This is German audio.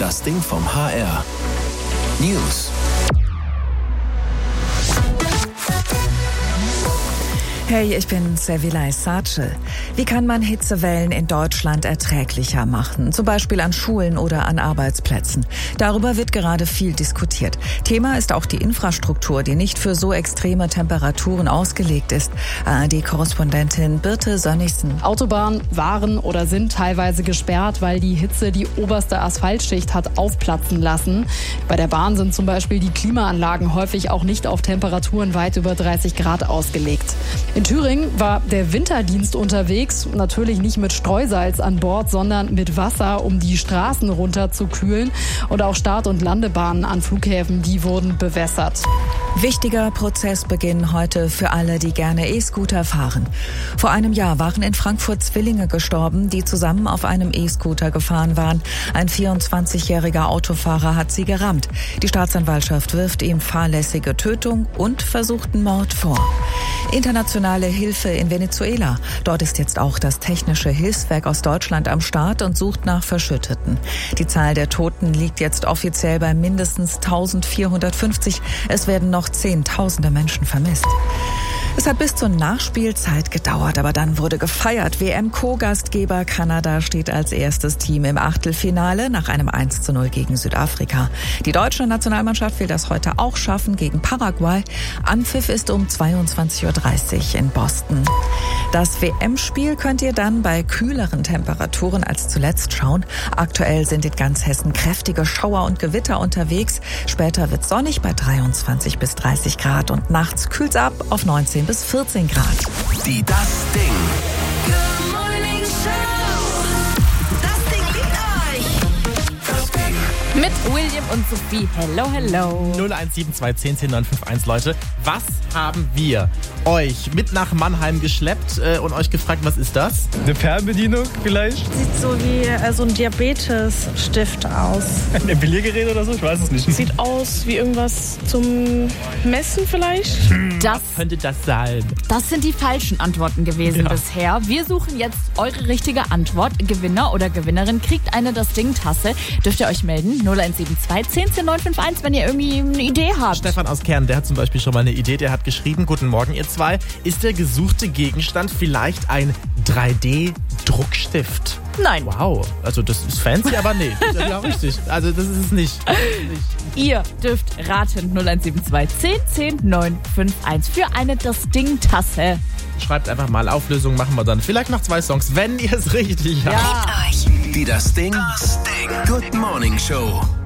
Das Ding vom HR. News. Hey, ich bin Servilay Sace. Wie kann man Hitzewellen in Deutschland erträglicher machen? Zum Beispiel an Schulen oder an Arbeitsplätzen. Darüber wird gerade viel diskutiert. Thema ist auch die Infrastruktur, die nicht für so extreme Temperaturen ausgelegt ist. ARD-Korrespondentin Birte Sönnigsen. Autobahnen waren oder sind teilweise gesperrt, weil die Hitze die oberste Asphaltschicht hat aufplatzen lassen. Bei der Bahn sind zum Beispiel die Klimaanlagen häufig auch nicht auf Temperaturen weit über 30 Grad ausgelegt. In Thüringen war der Winterdienst unterwegs, natürlich nicht mit Streusalz an Bord, sondern mit Wasser, um die Straßen runterzukühlen. Und auch Start- und Landebahnen an Flughäfen, die wurden bewässert. Wichtiger Prozessbeginn heute für alle, die gerne E-Scooter fahren. Vor einem Jahr waren in Frankfurt Zwillinge gestorben, die zusammen auf einem E-Scooter gefahren waren. Ein 24-jähriger Autofahrer hat sie gerammt. Die Staatsanwaltschaft wirft ihm fahrlässige Tötung und versuchten Mord vor. Internationale Hilfe in Venezuela. Dort ist jetzt auch das Technische Hilfswerk aus Deutschland am Start und sucht nach Verschütteten. Die Zahl der Toten liegt jetzt offiziell bei mindestens 1450. Es werden noch Zehntausende Menschen vermisst. Es hat bis zur Nachspielzeit gedauert, aber dann wurde gefeiert. WM-Co-Gastgeber Kanada steht als erstes Team im Achtelfinale nach einem 1:0 gegen Südafrika. Die deutsche Nationalmannschaft will das heute auch schaffen gegen Paraguay. Anpfiff ist um 22:30 Uhr in Boston. Das WM-Spiel könnt ihr dann bei kühleren Temperaturen als zuletzt schauen. Aktuell sind in ganz Hessen kräftige Schauer und Gewitter unterwegs. Später wird sonnig bei 23 bis 30 Grad und nachts kühlt's ab auf 19 bis 14 Grad. Die Das Ding. Good Morning Show. Das Ding liegt euch. Das Ding. Mit William und Sophie. Hello, hello. 0172 10 10 951, Leute. Was haben wir euch mit nach Mannheim geschleppt und euch gefragt, was ist das? Eine Fernbedienung vielleicht? Sieht so wie so ein Diabetesstift aus. Ein Epiliergerät oder so? Ich weiß es nicht. Sieht aus wie irgendwas zum Messen vielleicht. Das Könnte das sein? Das sind die falschen Antworten gewesen Ja. bisher. Wir suchen jetzt eure richtige Antwort. Gewinner oder Gewinnerin kriegt eine Das Ding-Tasse. Dürft ihr euch melden? 0172 10 10 951, wenn ihr irgendwie eine Idee habt. Stefan aus Kern, der hat zum Beispiel schon mal eine Idee. Der hat geschrieben, guten Morgen ihr zwei. Ist der gesuchte Gegenstand vielleicht ein 3D-Druckstift? Nein. Wow, also das ist fancy, aber nee. Das ist ja richtig. Also das ist es nicht. Ihr dürft raten. 0172 10 10 951 für eine Das Ding-Tasse. Schreibt einfach mal Auflösung, machen wir dann vielleicht noch 2 Songs, wenn ihr es richtig habt. Ja. Die Das Ding. Good Morning Show.